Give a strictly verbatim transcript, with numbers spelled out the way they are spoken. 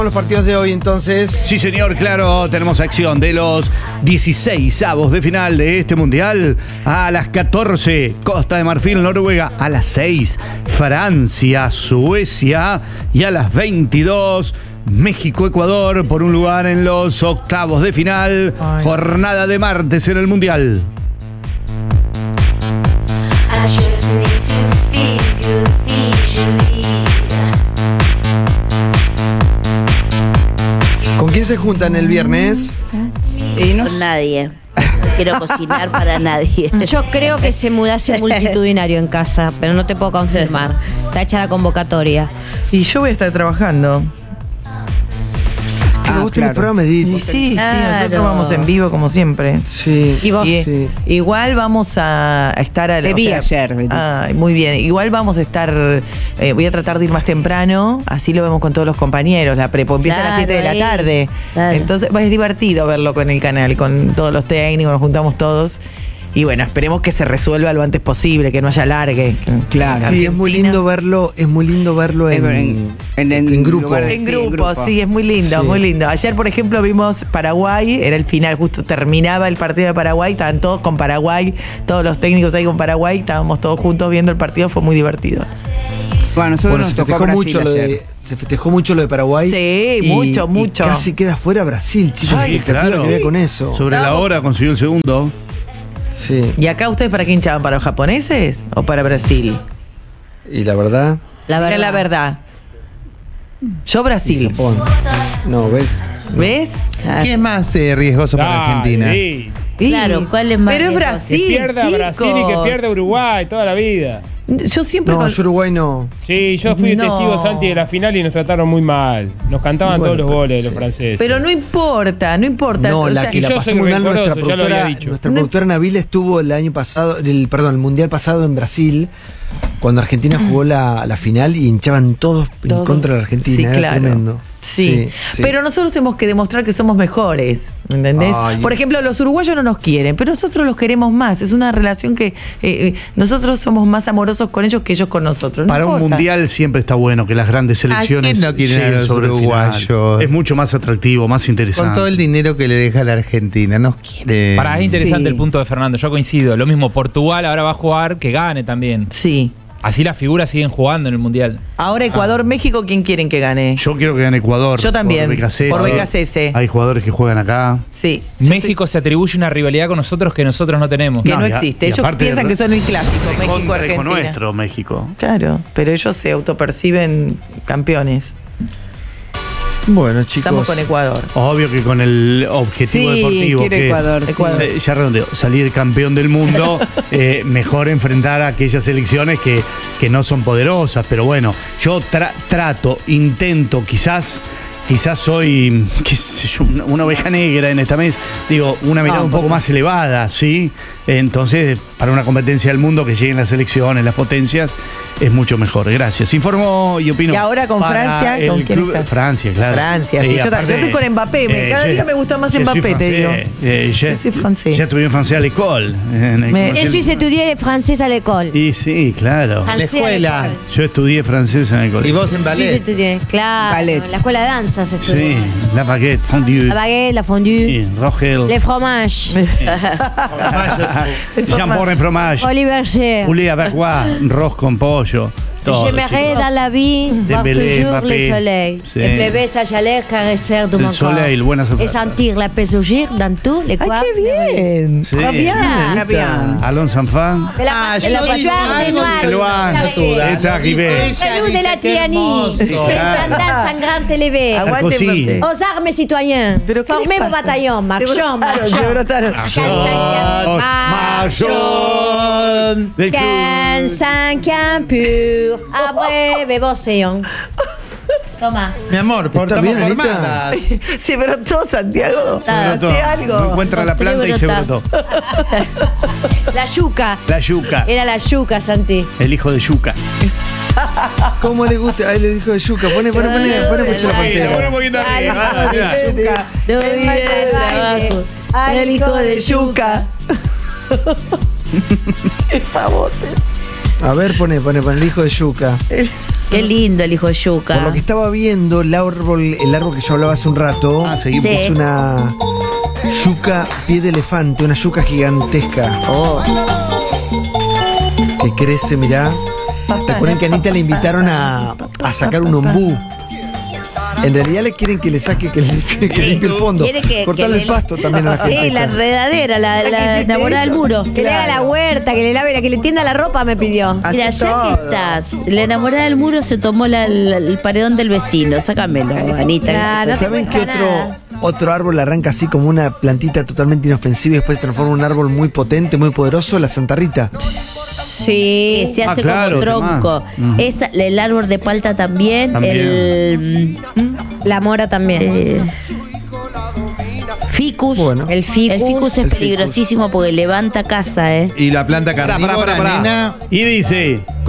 Los partidos de hoy, entonces. Sí, señor, claro, tenemos acción de los dieciséis avos de final de este mundial. A las catorce, Costa de Marfil, Noruega. A las seis, Francia, Suecia. Y a las veintidós, México, Ecuador, por un lugar en los octavos de final. Ay. Jornada de martes en el mundial. ¿Con quién se juntan el viernes? Y no... Con nadie. No quiero cocinar para nadie. Yo creo que se mudase multitudinario en casa, pero no te puedo confirmar. Está hecha la convocatoria. Y yo voy a estar trabajando. Que me gusta el programa, Edith. Sí, sí, Claro. nosotros vamos en vivo como siempre. Sí. ¿Y vos? Y, Sí. Igual vamos a estar a Te vi ayer, Betty. Ay, muy bien. Igual vamos a estar, eh, voy a tratar de ir más temprano, así lo vemos con todos los compañeros. La prepo empieza a las Claro, siete de la ahí. tarde. Claro. Entonces, pues, es divertido verlo con el canal, con todos los técnicos, nos juntamos todos. Y bueno, esperemos que se resuelva lo antes posible, que no haya largue. Claro. Sí, es muy lindo verlo, es muy lindo verlo en, En- en- en, en grupo. lugar de- En Sí, grupo, en grupo. sí, es muy lindo, Sí. muy lindo. Ayer, por ejemplo, vimos Paraguay, era el final, justo terminaba el partido de Paraguay, estaban todos con Paraguay, todos los técnicos ahí con Paraguay, estábamos todos juntos viendo el partido, fue muy divertido. Bueno, nosotros Bueno, nos se tocó festejó, Brasil mucho lo ayer. de, se festejó mucho lo de Paraguay. Sí, y- mucho, y mucho. Casi queda fuera Brasil, chicos. Sí, ¿Qué expectativa claro. que había con eso? Sobre la hora consiguió el segundo. Sí. ¿Y acá ustedes para qué hinchaban? ¿Para los japoneses o para Brasil? Y la verdad, La Digan verdad. la verdad. Yo Brasil. Japón. No, ¿ves? ¿Ves? ¿Qué es más eh, riesgoso para Dale, Argentina? sí. Y- Claro, ¿cuál es más Pero es riesgoso? Brasil, Que pierda chicos. Brasil y que pierda Uruguay toda la vida. Yo siempre... No, con- yo Uruguay no. Sí, yo fui No. testigo, Santi, de la final y nos trataron muy mal. Nos cantaban Bueno, todos los pero- goles de los sí. franceses. Pero no importa, no importa. No, O la sea, que y la yo pasó soy muy mal nuestra rencoroso, ya lo había productora, dicho. nuestra No- productora Nabil estuvo el año pasado, el, perdón, el mundial pasado en Brasil, cuando Argentina jugó la, la final y hinchaban todos Todo. en contra de la Argentina. Sí, Era claro. tremendo. Sí. sí. Pero nosotros tenemos que demostrar que somos mejores, ¿entendés? Ay. Por ejemplo, los uruguayos no nos quieren, pero nosotros los queremos más. Es una relación que eh, eh, nosotros somos más amorosos con ellos que ellos con nosotros. No Para un importa. mundial siempre está bueno que las grandes selecciones quién no quieren a lleguen los sobre el final. uruguayos? Es mucho más atractivo, más interesante. Con todo el dinero que le deja la Argentina, nos quiere. Para, es interesante Sí. el punto de Fernando, yo coincido. Lo mismo, Portugal ahora va a jugar, que gane también. Sí. Así las figuras siguen jugando en el Mundial. Ahora Ecuador, México, ¿quién quieren que gane? Yo quiero que gane Ecuador. Yo también, Por B K C S. por B K C S. Hay jugadores que juegan acá. Sí. México se atribuye una rivalidad con nosotros que nosotros no tenemos. Que no, No, y a- existe. y Ellos aparte piensan de- que son un clásico, De México, contra es Argentina. con nuestro México. Claro, pero ellos se autoperciben campeones. Bueno, chicos. Estamos con Ecuador. Obvio que con el objetivo Sí, deportivo quiero que Ecuador, es sí. Ecuador. eh, ya redondeo, salir campeón del mundo, eh, mejor enfrentar a aquellas selecciones que, que no son poderosas. Pero bueno, yo tra- trato, intento, quizás, quizás soy, qué sé yo, una, una oveja negra en esta mesa, digo, una mirada No, un poco más elevada, ¿sí? Entonces, para una competencia del mundo que lleguen las selecciones, las potencias, es mucho mejor. Gracias. Informo y opino. Y ahora con para Francia, el ¿con quién club- estás? Francia, claro. Francia, sí, yo ta- yo estoy con Mbappé, me- cada día me gusta más je suis Mbappé, te digo. français, eh, je, Je suis français. Ya estudié francés à l'école. en el Me- colegio. Je suis étudié francés à l'école. Y sí, claro. Francés à escuela. l'école. Yo estudié francés en el Y colegio. vos en Sí, ballet. estudié. Claro. Ballet. La escuela de danza se estudió. Sí, la baguette, fondue. La baguette, la fondue, Sí, Rogel. les fromages, Jambon en fromage. Oliver Cher. Poulet avec quoi? Ros con pollo. Todo, J'aimerais chicos. dans la vie voir Dembélé, toujours Mbappé. le soleil. Sí. Et bébé sa chaleur caresser de El mon corps. soleil, buenas Et ofertas. sentir la paix surgir dans tous les ¡Ay, coins. qué bien! Sí. Fabián, Está bien. Alon Sanfan. De la, Ah, de la yo passoire digo des algo noirs. Eloane, Carré. Está arrivé. Prélude de la tyrannie. Standard sangrante élevé. aguante Sarkozy. Mbappé. Aux armes citoyens. Pero, ¿qué Formez les vos pasa? bataillons. Se Marchons, brotaron, se marchons. brotaron. quinze Marchons. Del club. cinquième pur. Abreve vocéon. Toma. Mi amor, por, ¿Está estamos bien, Anita? formadas. Se brotó, Santiago. Se brotó. Hace algo. No encuentra la planta y se brota. brotó. La yuca. La yuca. Era la yuca, Santi. El hijo de yuca. ¿Cómo le gusta? Ahí le dijo de Yuca. Pone, pone, pone, pone mucho la Ahí, pon un pantera. poquito Ay, arriba. hijo de Mirá. yuca. El Ay, baile. ay, El hijo de Yuca. Qué pavote. A ver, pone, pone, pone el hijo de Yuca. Qué lindo el hijo de yuca. Por lo que estaba viendo, el árbol, el árbol que yo hablaba hace un rato, Ah, seguimos. Sí. es una yuca pie de elefante, una yuca gigantesca Oh, que crece, mirá. Recuerden que a Anita le invitaron a, a sacar un ombú. En realidad le quieren que le saque, que, le, que sí. limpie el fondo. Quiere que- Cortarle que el le- pasto también a la gente. Sí, la esta. enredadera, la, la enamorada del muro. Que le haga la huerta, que le lave, la- que le tienda la ropa, me pidió. Mira, Hace ya todo. que estás, la enamorada del muro se tomó la- la- el paredón del vecino. Sácamelo, Anita. Claro. No te ¿Saben cuesta qué otro, nada. otro árbol arranca así como una plantita totalmente inofensiva y después se transforma en un árbol muy potente, muy poderoso? La Santa Rita. Sí. Que se Ah, hace claro, como tronco. Ujú. Esa, el árbol de palta también. También. El La mora también. eh, ficus. Bueno. El ficus. El ficus es El ficus. peligrosísimo porque levanta casa, ¿eh? Y la planta Pará, pará, carnívora, pará, pará. nena. Y dice,